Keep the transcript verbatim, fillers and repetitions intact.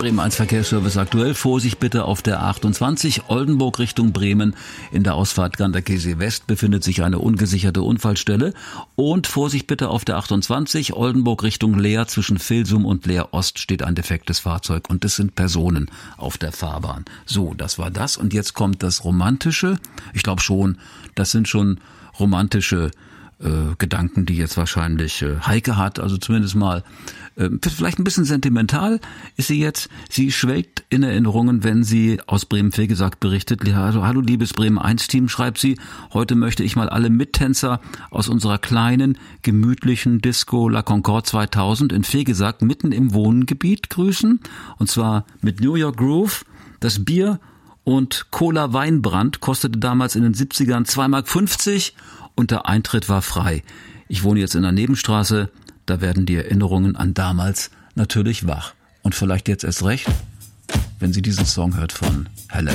Bremen eins Verkehrsservice aktuell. Vorsicht bitte auf der achtundzwanzig Oldenburg Richtung Bremen. In der Ausfahrt Ganderkesee West befindet sich eine ungesicherte Unfallstelle. Und Vorsicht bitte auf der achtundzwanzig Oldenburg Richtung Leer. Zwischen Vilsum und Leer Ost steht ein defektes Fahrzeug. Und es sind Personen auf der Fahrbahn. So, das war das. Und jetzt kommt das Romantische. Ich glaube schon, das sind schon romantische Äh, Gedanken, die jetzt wahrscheinlich äh, Heike hat, also zumindest mal äh, vielleicht ein bisschen sentimental ist sie jetzt. Sie schwelgt in Erinnerungen, wenn sie aus Bremen-Vegesack berichtet. Also, hallo liebes Bremen eins Team, schreibt sie, heute möchte ich mal alle Mittänzer aus unserer kleinen, gemütlichen Disco La Concorde zweitausend in Vegesack mitten im Wohngebiet grüßen, und zwar mit New York Groove. Das Bier und Cola Weinbrand kostete damals in den siebzigern zwei Mark fünfzig und der Eintritt war frei. Ich wohne jetzt in der Nebenstraße, da werden die Erinnerungen an damals natürlich wach. Und vielleicht jetzt erst recht, wenn sie diesen Song hört von Helene.